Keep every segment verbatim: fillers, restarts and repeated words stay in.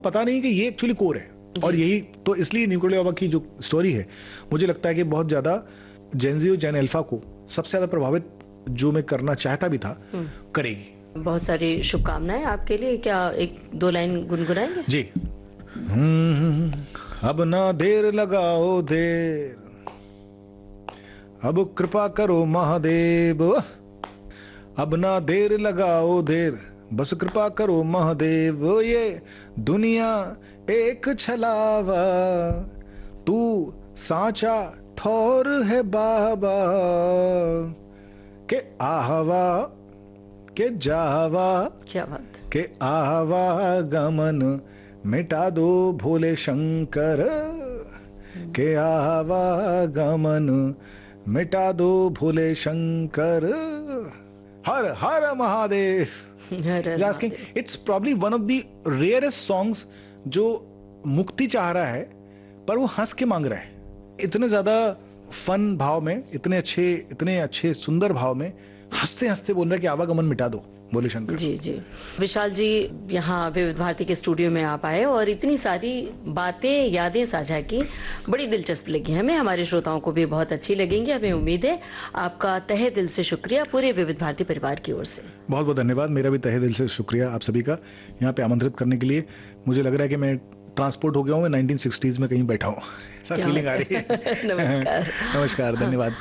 पता नहीं कि ये एक्चुअली कोर है। और यही तो इसलिए निकोले बाबा की जो स्टोरी है मुझे लगता है कि बहुत ज्यादा जेनजी और जेन अल्फा को सबसे ज्यादा प्रभावित जो मैं करना चाहता भी था करेगी। बहुत सारी शुभकामनाएं आपके लिए। क्या एक दो लाइन गुनगुनाएंगे? जी। हम्म, अब ना देर लगाओ देर, अब कृपा करो महादेव, अब ना देर लगाओ देर, बस कृपा करो महादेव, ये दुनिया एक छलावा, तू साचा ठौर है बाबा, के आहवा के जावा, क्या बात, के आहवा गमन मिटा दो भोले शंकर, के आहवा गमन मिटा दो भोले शंकर, हर हर Mahadev. It's probably one of the rarest songs जो मुक्ति चाह रहा है पर वो हंस के मांग रहा है। इतने ज्यादा फन भाव में, इतने अच्छे इतने अच्छे सुंदर भाव में हंसते हंसते बोल रहा है कि आवागमन मिटा दो बोले शंकर। जी जी। विशाल जी यहाँ विविध भारती के स्टूडियो में आप आए और इतनी सारी बातें यादें साझा की, बड़ी दिलचस्प लगी हमें, हमारे श्रोताओं को भी बहुत अच्छी लगेंगी, हमें उम्मीद है। आपका तहे दिल से शुक्रिया पूरे विविध भारती परिवार की ओर से। बहुत बहुत धन्यवाद। मेरा भी तहे दिल से शुक्रिया आप सभी का यहाँ पे आमंत्रित करने के लिए। मुझे लग रहा है कि मैं ट्रांसपोर्ट हो गया हूँ, मैं नाइनटीन सिक्सटीज़ में कहीं बैठा हूँ, ऐसा फीलिंग आ रही है। नमस्कार। नमस्कार, धन्यवाद।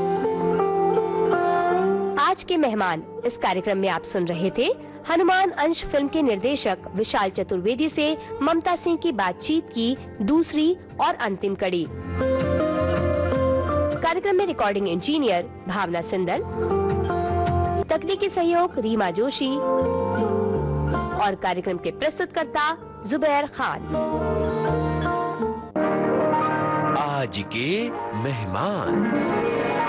आज के मेहमान इस कार्यक्रम में आप सुन रहे थे हनुमान अंश फिल्म के निर्देशक विशाल चतुर्वेदी से ममता सिंह की बातचीत की दूसरी और अंतिम कड़ी। कार्यक्रम में रिकॉर्डिंग इंजीनियर भावना सिंदल, तकनीकी सहयोग रीमा जोशी और कार्यक्रम के प्रस्तुतकर्ता जुबैर खान। आज के मेहमान।